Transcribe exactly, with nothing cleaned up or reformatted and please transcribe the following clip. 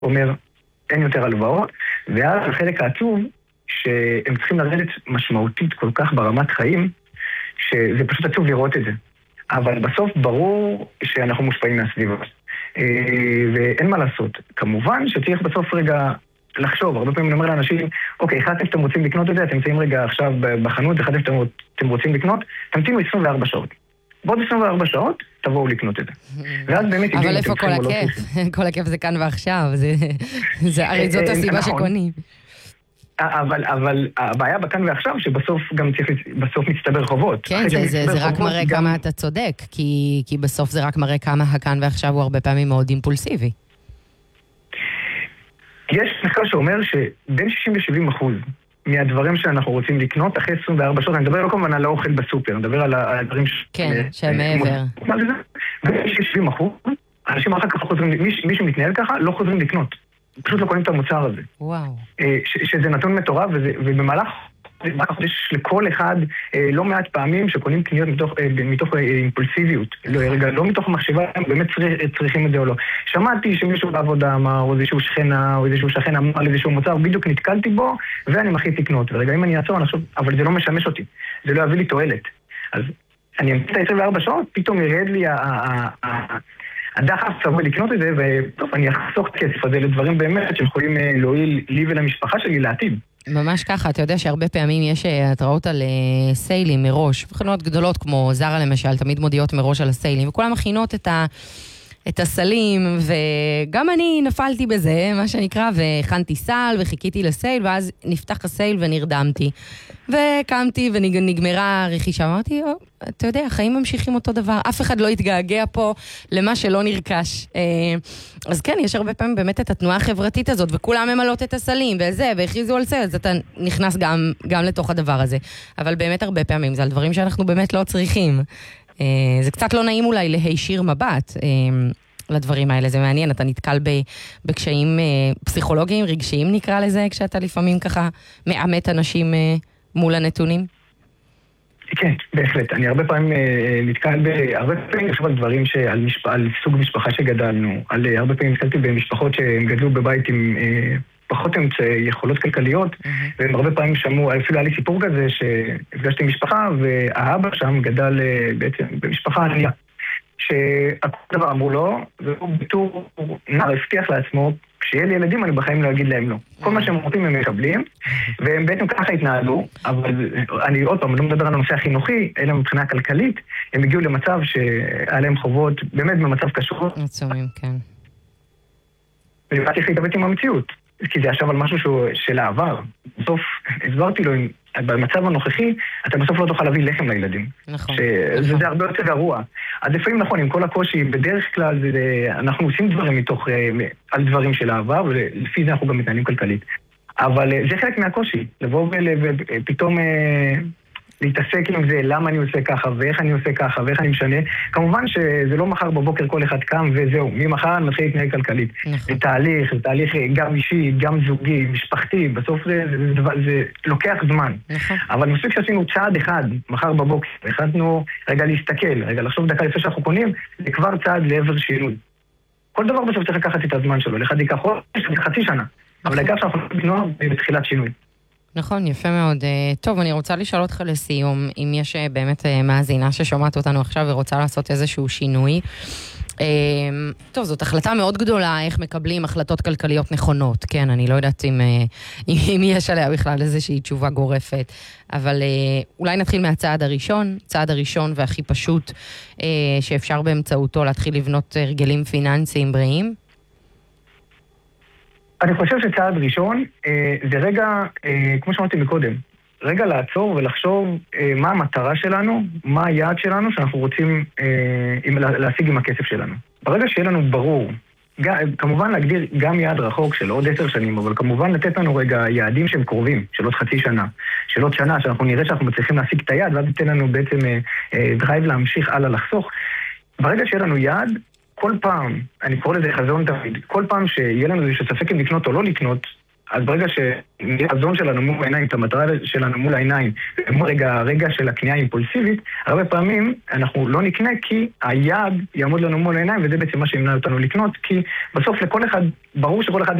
אומר, אין יותר הלוואות, ואז החלק העצוב, שהם צריכים לרדת משמעותית כל כך ברמת חיים, שזה פשוט עצוב לראות את זה. אבל בסוף ברור שאנחנו מושפעים מהסביבה. ואין מה לעשות. כמובן שצריך בסוף רגע לחשוב. הרבה פעמים אני אומר לאנשים, אוקיי, החלטתם שאתם רוצים לקנות את זה, אתם נמצאים רגע עכשיו בחנות, החלטתם שאתם רוצים לקנות, תמתינו עשרים וארבע שעות. בעוד עשרים וארבע שעות, תבואו לקנות את זה. ואז באמת... אבל איפה כל הכיף? כל הכיף זה כאן ועכשיו. הרי זאת הסיבה שקונים. אבל, אבל הבעיה בכאן ועכשיו שבסוף גם צריך, בסוף מצטבר חובות. כן, זה, זה, זה רק מראה גם... כמה אתה צודק, כי, כי בסוף זה רק מראה כמה הכאן ועכשיו הוא הרבה פעמים מאוד אימפולסיבי. יש מחקר שאומר שבין שישים ל-שבעים אחוז מהדברים שאנחנו רוצים לקנות, אחרי עשרים וארבע שעות, אני מדבר לא כמובן על האוכל בסופר, אני מדבר על הדברים ש... כן, שהם מעבר. בין שישים ל-שבעים אחוז, אנשים אחר כך חוזרים, מי שמתנהל ככה, לא חוזרים לקנות. פשוט לא קונים את המוצר הזה. וואו. שזה נתון מטורף, ובמהלך חודש לכל אחד לא מעט פעמים שקונים קניות מתוך אימפולסיביות. לא מתוך מחשבה, באמת צריכים את זה או לא. שמעתי שמישהו בעבודה אמר, או איזשהו שכנה, או איזשהו שכן אמר על איזשהו מוצר, בדיוק נתקלתי בו, ואני מחליט לקנות. ורגע, אם אני אעצור, אני חושב, אבל זה לא משמש אותי. זה לא יביא לי תועלת. אז אני אמצא את עשרים וארבע שעות, פתאום ירד לי הדחף צבוע לקנות את זה, וטוב, אני אחסוך את הכסף הזה לדברים באמת שיכולים להועיל לי ולמשפחה שלי לעתיד. ממש ככה, אתה יודע שהרבה פעמים יש התראות על סיילים מראש, חנויות גדולות כמו זרה למשל, תמיד מודיעות מראש על הסיילים, וכולם מכינות את ה... את הסלים, וגם אני נפלתי בזה, מה שנקרא, והכנתי סל, וחיכיתי לסייל, ואז נפתח הסייל ונרדמתי. וקמתי ונגמרה הרכישה, אמרתי, אתה יודע, החיים ממשיכים אותו דבר, אף אחד לא יתגעגע פה למה שלא נרכש. אז כן, יש הרבה פעמים באמת את התנועה החברתית הזאת, וכולם ממלאות את הסלים, וזה, והכריזו על סייל, אז אתה נכנס גם, גם לתוך הדבר הזה. אבל באמת הרבה פעמים, זה על דברים שאנחנו באמת לא צריכים. זה קצת לא נעים אולי להישיר מבט לדברים האלה, זה מעניין, אתה נתקל בקשיים פסיכולוגיים, רגשיים נקרא לזה, כשאתה לפעמים ככה מאמת אנשים מול הנתונים? כן, בהחלט. אני הרבה פעמים נתקל, הרבה פעמים נתקל על דברים שעל על סוג משפחה שגדלנו, על הרבה פעמים נתקלתי במשפחות שהם גדלו בבית עם פחות אמצעי יכולות כלכליות, והם הרבה פעמים שמעו, אפילו היה לי סיפור כזה שהפגשתי משפחה, והאבא שם גדל בעצם במשפחה ענייה, שהכל דבר אמרו לו, והוא בתור נער הבטיח לעצמו, כשיהיה לי ילדים אני בחיים לא אגיד להם לא. כל מה שהם רוצים הם מקבלים, והם בעצם ככה התנהלו, אבל אני עוד פעם לא מדבר על הנושא החינוכי, אלא מבחינה כלכלית, הם הגיעו למצב שהיה להם חובות באמת במצב קשור. עצומים, כן. ולבאתי איך להתאבט עם המציאות. כי זה ישב על משהו שהוא של העבר. בסוף הסברתי לו, במצב הנוכחי, אתה בסוף לא תוכל להביא לחם לילדים. נכון. שזה נכון. הרבה יותר גרוע. אז לפעמים נכון, עם כל הקושי, בדרך כלל זה, אנחנו עושים דברים מתוך, על דברים של העבר, ולפי זה אנחנו גם מתנהלים כלכלית. אבל זה חלק מהקושי, לבוא ופתאום להתעסק עם זה, למה אני עושה ככה, ואיך אני עושה ככה, ואיך אני משנה. כמובן שזה לא מחר בבוקר כל אחד קם וזהו. ממחר אני מתחיל להתנהג כלכלית. זה תהליך, זה תהליך גם אישי, גם זוגי, משפחתי. בסוף זה, זה, זה, זה לוקח זמן. אבל מספיק שעשינו צעד אחד, מחר בבוקר, החלטנו רגע להסתכל, רגע לחשוב דקה לפני שאנחנו קונים, זה כבר צעד לעבר שינוי. כל דבר בסוף צריך לקחת את הזמן שלו. לאחד ייקח חצי שנה. אבל העיקר שאנחנו נתנוע בתחילת שינוי. נכון, יפה מאוד. טוב, אני רוצה לשאול אותך לסיום, אם יש באמת מאזינה ששומעת אותנו עכשיו ורוצה לעשות איזשהו שינוי. טוב, זאת החלטה מאוד גדולה, איך מקבלים החלטות כלכליות נכונות. כן, אני לא יודעת אם, אם יש עליה בכלל איזושהי תשובה גורפת, אבל אולי נתחיל מהצעד הראשון, צעד הראשון והכי פשוט, שאפשר באמצעותו להתחיל לבנות הרגלים פיננסיים בריאים. אני חושב שצעד ראשון, אה, זה רגע, אה, כמו שאמרתי מקודם, רגע לעצור ולחשוב אה, מה המטרה שלנו, מה היעד שלנו שאנחנו רוצים אה, עם, להשיג עם הכסף שלנו. ברגע שיהיה לנו ברור, גם, כמובן להגדיר גם יעד רחוק של עוד עשר שנים, אבל כמובן לתת לנו רגע יעדים שהם קרובים, של עוד חצי שנה, של עוד שנה, שאנחנו נראה שאנחנו מצליחים להשיג את היעד, ואז ייתן לנו בעצם אה, אה, דרייב להמשיך הלאה לחסוך. ברגע שיהיה לנו יעד, כל פעם, אני קורא לזה חזון תמיד, כל פעם שיהיה לנו איזשהו ספק אם לקנות או לא לקנות, אז ברגע שהחזון שלנו מול העיניים, את המטרה שלנו מול העיניים, רגע, הרגע של הקנייה האימפולסיבית, הרבה פעמים אנחנו לא נקנה כי היעד יעמוד לנו מול העיניים, וזה בעצם מה שימנע אותנו לקנות, כי בסוף לכל אחד, ברור שכל אחד